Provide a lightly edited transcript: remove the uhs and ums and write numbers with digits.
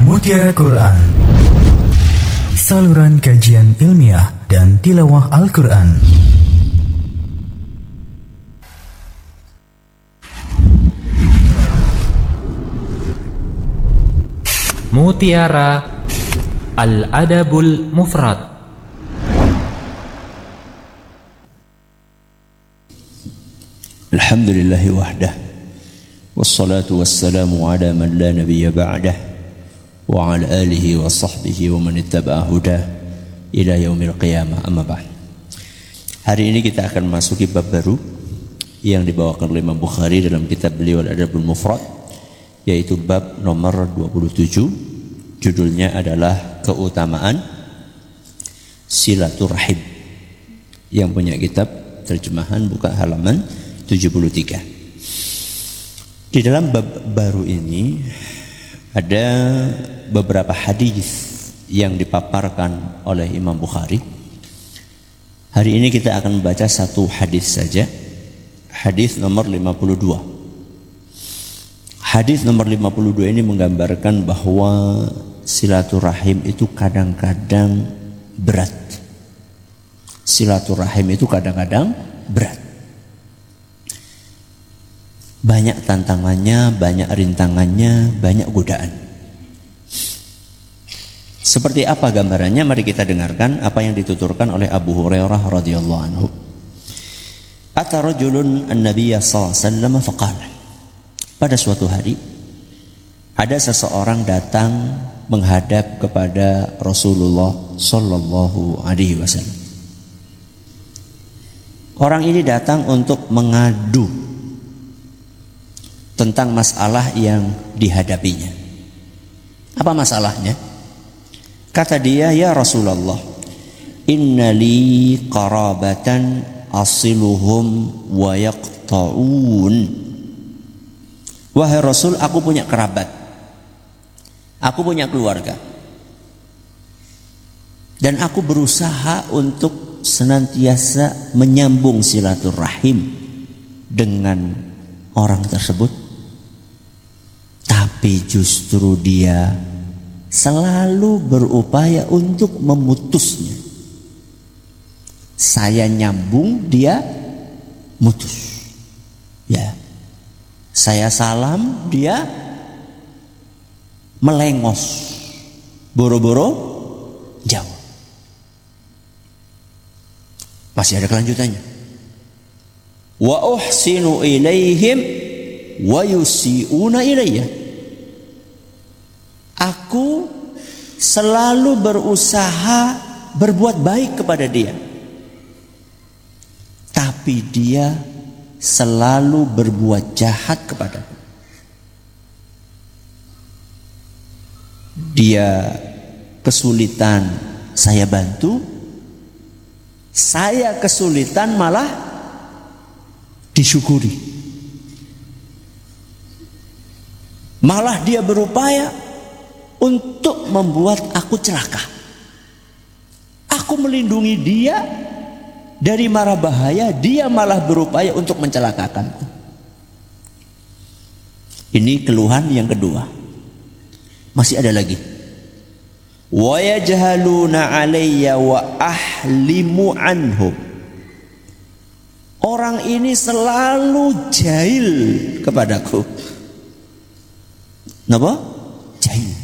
Mutiara Quran, saluran kajian ilmiah dan tilawah Al-Quran. Mutiara Al-Adabul Mufrad. Alhamdulillahi wahdah, wassalatu wassalamu ala man la nabiyya ba'dah, wa ala alihi wa sahbihi wa man ittaba'a hudah ila yaumil qiyamah, amma ba'd. Hari ini kita akan masuki bab baru yang dibawakan oleh Imam Bukhari dalam kitab beliau Al-Adabul Mufrad, yaitu bab nomor 27. Judulnya adalah keutamaan silaturahim. Yang punya kitab terjemahan buka halaman 73. Di dalam bab baru ini ada beberapa hadis yang dipaparkan oleh Imam Bukhari. Hari ini kita akan membaca satu hadis saja. Hadis nomor 52. Hadis nomor 52 ini menggambarkan bahwa silaturahim itu kadang-kadang berat. Silaturahim itu kadang-kadang berat. Banyak tantangannya, banyak rintangannya, banyak godaan. Seperti apa gambarannya? Mari kita dengarkan apa yang dituturkan oleh Abu Hurairah radhiyallahu anhu. Ata rajulun an-nabiyya sallallahu alaihi wasallam faqala. Pada suatu hari ada seseorang datang menghadap kepada Rasulullah sallallahu alaihi wasallam. Orang ini datang untuk mengadu tentang masalah yang dihadapinya. Apa masalahnya? Kata dia, ya Rasulullah, inna li qarabatan asiluhum wa yaqta'un. Wahai Rasul, aku punya kerabat, aku punya keluarga, dan aku berusaha untuk senantiasa menyambung silaturahim dengan orang tersebut, tapi justru dia selalu berupaya untuk memutusnya. Saya nyambung, dia mutus. Ya, saya salam, dia melengos, boro-boro jauh. Masih ada kelanjutannya. Wa uhsinu ilaihim wa yusi'una ilayya. Aku selalu berusaha berbuat baik kepada dia, tapi dia selalu berbuat jahat kepadaku. Dia kesulitan, saya bantu. Saya kesulitan, malah disyukuri. Malah dia berupaya untuk membuat aku celaka. Aku melindungi dia dari mara bahaya, dia malah berupaya untuk mencelakakanku. Ini keluhan yang kedua. Masih ada lagi. Wa yajhaluna alayya wa ahlimu anhum. Orang ini selalu jahil kepadaku. Napa? Jahil.